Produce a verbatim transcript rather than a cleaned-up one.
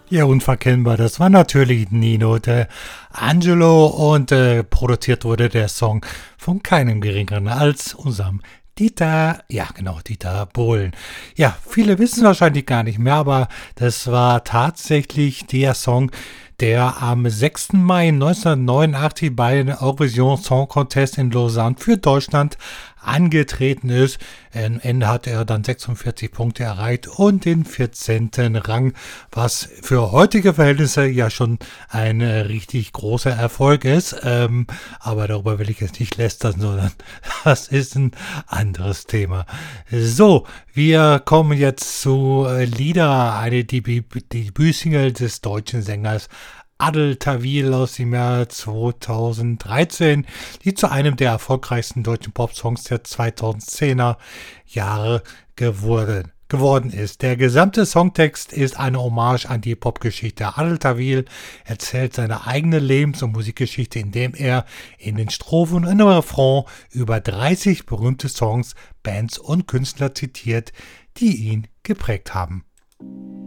Ja, unverkennbar. Das war natürlich Nino de Angelo und äh, produziert wurde der Song von keinem geringeren als unserem Dieter, ja genau, Dieter Bohlen. Ja, viele wissen wahrscheinlich gar nicht mehr, aber das war tatsächlich der Song, der am sechsten Mai neunzehnhundertneunundachtzig bei den Eurovision Song Contest in Lausanne für Deutschland angetreten ist. Am Ende hat er dann sechsundvierzig Punkte erreicht und den vierzehnten Rang, was für heutige Verhältnisse ja schon ein äh, richtig großer Erfolg ist. Ähm, aber darüber will ich jetzt nicht lästern, sondern das ist ein anderes Thema. So, wir kommen jetzt zu äh, Lieder, eine Debü- Debütsingle des deutschen Sängers Adel Tawil aus dem Jahr zweitausenddreizehn, die zu einem der erfolgreichsten deutschen Popsongs der zweitausendzehner Jahre geworden, geworden ist. Der gesamte Songtext ist eine Hommage an die Popgeschichte. Adel Tawil erzählt seine eigene Lebens- und Musikgeschichte, indem er in den Strophen und im Refrain über dreißig berühmte Songs, Bands und Künstler zitiert, die ihn geprägt haben.